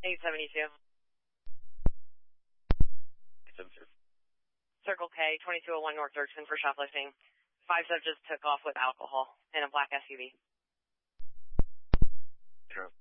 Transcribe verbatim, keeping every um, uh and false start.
eight seventy-two. eight seventy-two. Circle K, twenty-two oh one North Dirksen for shoplifting. Five subjects took off with alcohol in a black S U V. Zero.